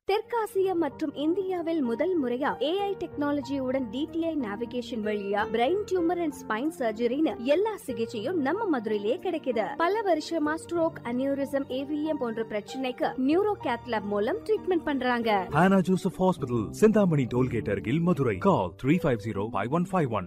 தெற்காசியா மற்றும் இந்தியாவில் முதல் முறையா AI டெக்னாலஜியுடன் DTI நேவிகேஷன் வழியா பிரெயின் டியூமர் அண்ட் ஸ்பைன் சர்ஜரின்னு எல்லா சிகிச்சையும் நம்ம மதுரையிலே கிடைக்குது. பல வருஷமா ஸ்ட்ரோக், அனியூரிசம், AVM போன்ற பிரச்சனைக்கு நியூரோ கேத்லாப் மூலம் ட்ரீட்மெண்ட் பண்றாங்க. Hannah Joseph Hospital, Sindhamani Tollgate Argil, Madurai. Call 350-5151.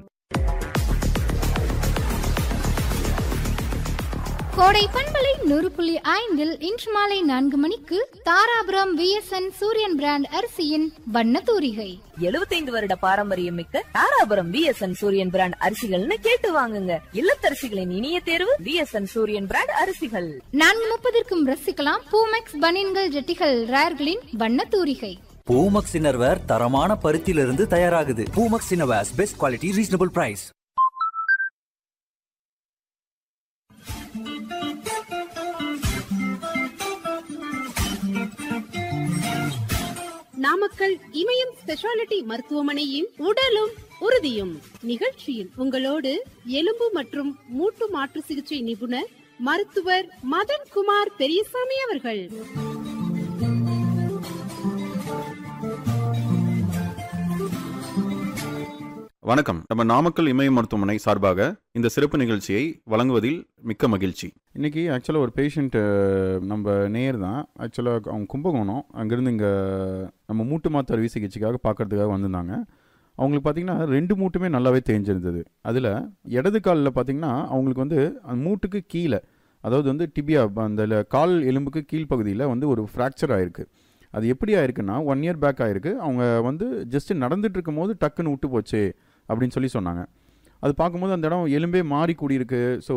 கோடை பண்பலை 100.5 இன்று மாலை 4 மணிக்கு தாராபுரம் VSN சூரியன் பிராண்ட் அரிசியின் வண்ண தூரிகை. 75 வருட பாரம்பரியம் மிக்க தாராபுரம் VSN சூரியன் பிராண்ட் அரிசிகள்னு கேட்டு வாங்குங்க. இல்லத்தரசிகளின் இனிய தேர்வு VSN சூரியன் பிராண்ட் அரிசிகள். 4:30 ரசிக்கலாம் பூமெக்ஸ் பனியன்கள் ஜெட்டிகள் ரேர்களின் வண்ண தூரிகை. பூமக்ஸ் இன்னர்வேர் தரமான பருத்தியிலிருந்து தயாராகுது. Poomex innerwears best quality reasonable price. Namakkal இமயம் ஸ்பெஷாலிட்டி மருத்துவமனையின் உடலும் உறுதியும் நிகழ்ச்சியில் உங்களோடு எலும்பு மற்றும் மூட்டு மாற்று சிகிச்சை நிபுணர் மருத்துவர் மதன்குமார் பெரியசாமி அவர்கள். வணக்கம். நம்ம நாமக்கல் இமய மருத்துவமனை சார்பாக இந்த சிறப்பு நிகழ்ச்சியை வழங்குவதில் மிக்க மகிழ்ச்சி. இன்றைக்கி ஆக்சுவலாக ஒரு பேஷண்ட்டு நம்ம நேர் தான். ஆக்சுவலாக அவங்க கும்பகோணம், அங்கேருந்து இங்கே நம்ம மூட்டு மாற்று அறுவை சிகிச்சைக்காக பார்க்குறதுக்காக வந்திருந்தாங்க. அவங்களுக்கு பார்த்திங்கன்னா 2 மூட்டுமே நல்லாவே தேஞ்சிருந்தது. அதில் இடது காலில் பார்த்திங்கன்னா அவங்களுக்கு வந்து அந்த மூட்டுக்கு கீழே, அதாவது வந்து டிபியா, அந்த கால் எலும்புக்கு கீழ்ப்பகுதியில் வந்து ஒரு ஃப்ராக்சர் ஆகிருக்கு. அது எப்படி ஆயிருக்குன்னா 1 இயர் பேக் ஆகிருக்கு. அவங்க வந்து ஜஸ்ட்டு நடந்துட்டு இருக்கும் போது டக்குன்னு விட்டு போச்சு அப்படின்னு சொன்னாங்க. அது பார்க்கும்போது அந்த இடம் எலும்பே மாறி கூடியிருக்கு. ஸோ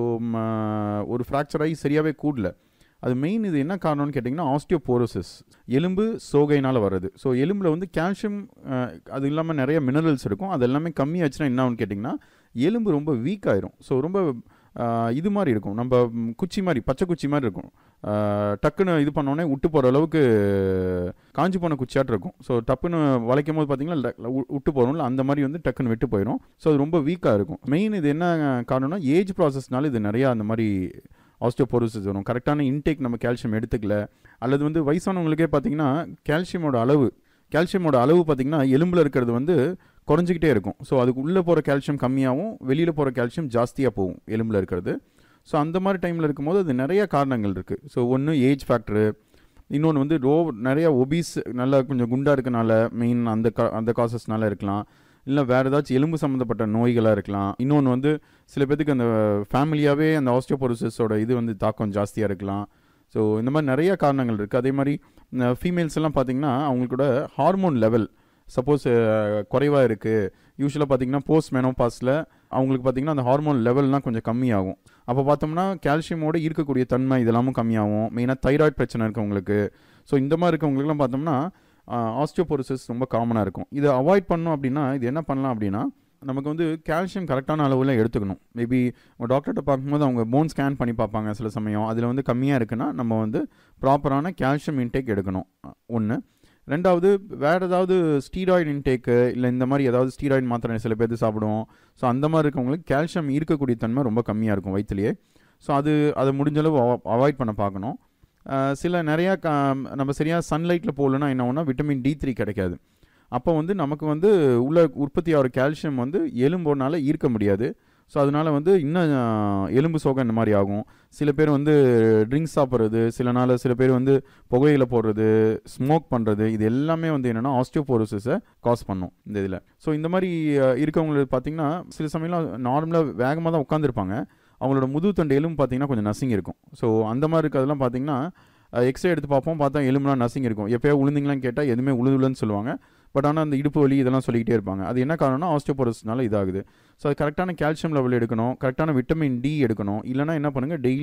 ஒரு ஃப்ராக்சர் ஆகி சரியாகவே கூடல. அது மெயின் இது என்ன காரணம்னு கேட்டிங்கன்னா ஆஸ்டியோபோரோசிஸ், எலும்பு சோகையினால் வர்றது. ஸோ எலும்பில் வந்து கால்சியம், அது இல்லாமல் நிறைய மினரல்ஸ் இருக்கும். அது எல்லாமே கம்மியாச்சுன்னா என்ன ஆகுன்னு கேட்டிங்கன்னா எலும்பு ரொம்ப வீக் ஆயிரும். ஸோ ரொம்ப இது மாதிரி இருக்கும், நம்ம குச்சி மாதிரி, பச்சை குச்சி மாதிரி இருக்கும். டக்குன்னு இது பண்ணோடனே விட்டு போகிற அளவுக்கு காஞ்சி போன குச்சியாட்டு இருக்கும். ஸோ டப்புன்னு வளைக்கும் போது பார்த்திங்கன்னா விட்டு போகிறோம்ல, அந்த மாதிரி வந்து டக்குன்னு விட்டு போயிடும். ஸோ அது ரொம்ப வீக்காக இருக்கும். மெயின் இது என்ன காரணம்னா ஏஜ் ப்ராசஸ்னால இது நிறையா அந்த மாதிரி ஆஸ்டியோபோரோசிஸ் வரும். கரெக்டான இன்டேக் நம்ம கால்சியம் எடுத்துக்கல, அல்லது வந்து வயசானவங்களுக்கே பார்த்திங்கன்னா கால்சியமோட அளவு பார்த்திங்கன்னா எலும்பில் இருக்கிறது வந்து குறைஞ்சிக்கிட்டே இருக்கும். ஸோ அதுக்கு உள்ளே போகிற கால்சியம் கம்மியாகவும் வெளியில் போகிற கால்சியம் ஜாஸ்தியாக போகும் எலும்பில் இருக்கிறது. ஸோ அந்த மாதிரி டைமில் இருக்கும்போது அது நிறையா காரணங்கள் இருக்குது. ஸோ ஒன்று ஏஜ் ஃபேக்டரு, இன்னொன்று வந்து நிறையா ஒபீஸ், நல்லா கொஞ்சம் குண்டாக இருக்கனால மெயின் அந்த காசஸ்னால இருக்கலாம். இல்லை வேறு ஏதாச்சும் எலும்பு சம்மந்தப்பட்ட நோய்களாக இருக்கலாம். இன்னொன்று வந்து சில பேருக்கு அந்த ஃபேமிலியாகவே அந்த ஆஸ்டியோபோரோசிஸோட இது வந்து தாக்கம் ஜாஸ்தியாக இருக்கலாம். ஸோ இந்த மாதிரி நிறையா காரணங்கள் இருக்குது. அதே மாதிரி ஃபீமேல்ஸ் எல்லாம் பார்த்திங்கன்னா அவங்களோட ஹார்மோன் லெவல் சப்போஸ் குறைவாக இருக்குது. யூஸ்வலாக பார்த்திங்கன்னா போஸ்ட் மெனோபாஸில் அவங்களுக்கு பார்த்திங்கன்னா அந்த ஹார்மோன் லெவல்லாம் கொஞ்சம் கம்மியாகும். அப்போ பார்த்தோம்னா கால்சியமோடு இருக்கக்கூடிய தன்மை இதெல்லாமும் கம்மியாகும். மெயினாக தைராய்டு பிரச்சனை இருக்கவங்களுக்கு, ஸோ இந்த மாதிரி இருக்கவங்களுக்குலாம் பார்த்தோம்னா ஆஸ்டியோபோரோசிஸ் ரொம்ப காமனாக இருக்கும். இதை அவாய்ட் பண்ணோம் அப்படின்னா இது என்ன பண்ணலாம் அப்படின்னா, நமக்கு வந்து கால்சியம் கரெக்டான அளவில் எடுத்துக்கணும். மேபி உங்கள் டாக்டர்கிட்ட பார்க்கும்போது அவங்க போன் ஸ்கேன் பண்ணி பார்ப்பாங்க சில சமயம். அதில் வந்து கம்மியாக இருக்குன்னா நம்ம வந்து ப்ராப்பரான கால்சியம் இன்டேக் எடுக்கணும். ஒன்று. ரெண்டாவது, வேறு ஏதாவது ஸ்டீராய்டு இன்டேக்கு, இல்லை இந்த மாதிரி ஏதாவது ஸ்டீராய்டு மாத்திரை சில பேர் சாப்பிடுவோம். ஸோ அந்த மாதிரி இருக்கவங்களுக்கு கால்சியம் இருக்கக்கூடிய தன்மை ரொம்ப கம்மியாக இருக்கும் வயிற்றுலேயே. ஸோ அதை முடிஞ்சளவு அவாய்ட் பண்ண பார்க்கணும். சில நிறையா நம்ம சரியாக சன்லைட்டில் போகலன்னா என்ன ஒன்றா விட்டமின் D3 கிடைக்காது. அப்போ வந்து நமக்கு வந்து உள்ள உற்பத்தி ஆகிற கால்சியம் வந்து எலும்போனால ஈர்க்க முடியாது. ஸோ அதனால் வந்து இன்னும் எலும்பு சோகம் இந்த மாதிரி ஆகும். சில பேர் வந்து ட்ரிங்க்ஸ் சாப்பிட்றது, சில பேர் வந்து புகையில போடுறது, ஸ்மோக் பண்ணுறது, இது எல்லாமே வந்து என்னென்னா ஆஸ்டியோபோரோசிஸை காஸ் பண்ணும் இந்த இதில். ஸோ இந்த மாதிரி இருக்கவங்களுக்கு பார்த்திங்கன்னா சில சமயம்லாம் நார்மலாக வேகமாக தான் உட்காந்துருப்பாங்க. அவங்களோட முதுகுத்தண்டு எலும்பு பார்த்திங்கன்னா கொஞ்சம் நசுங்கி இருக்கும். ஸோ அந்த மாதிரி இருக்கிறதெல்லாம் பார்த்திங்கன்னா எக்ஸ்ரே எடுத்து பார்ப்போம், பார்த்தா எலும்புலாம் நசுங்கி இருக்கும். எப்போயா உளுந்திங்களான்னு கேட்டால் எதுவுமே உழுதுலன்னு சொல்லுவாங்க. பட் ஆனால் அந்த இடுப்பு வலி இதெல்லாம் சொல்லிக்கிட்டே இருப்பாங்க. அது என்ன காரணம்னா ஆஸ்டியோபோரோசிஸ்னால இதாகுது. ஸோ அது கரெக்டான கால்சியம் லெவல் எடுக்கணும், கரெக்டான விட்டமின் D எடுக்கணும். இல்லைனா என்ன பண்ணுங்கள், டெய்லி